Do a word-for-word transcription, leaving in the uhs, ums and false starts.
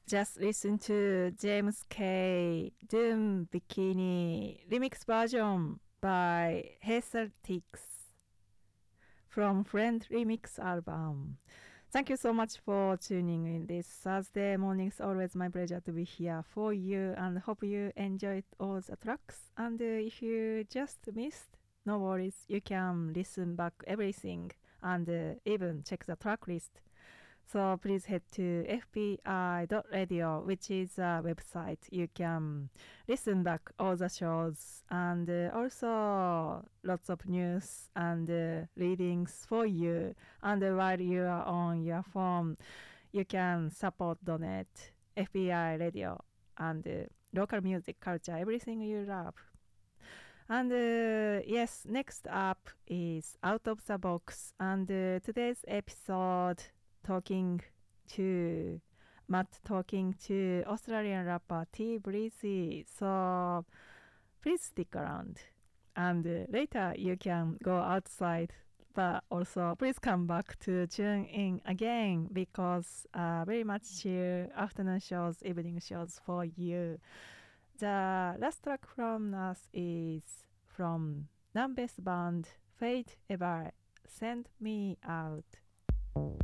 Just listen to James K. Doom Bikini remix version by Hazeltix from Friend Remix album. Thank you so much for tuning in this Thursday morning. It's always my pleasure to be here for you and hope you enjoyed all the tracks. And uh, if you just missed, no worries. You can listen back everything and uh, even check the track list. So please head to f b i dot radio, which is a website. You can listen back all the shows and uh, also lots of news and uh, readings for you. And uh, while you are on your phone, you can support, donate F B I Radio and uh, local music, culture, everything you love. And uh, yes, next up is Out of the Box. And uh, today's episode talking to Matt talking to Australian rapper T Breezy. So please stick around. And uh, later you can go outside. But also please come back to tune in again because uh, very much chill afternoon shows, evening shows for you. The last track from us is from Numbest band Fate Ever Send Me Out.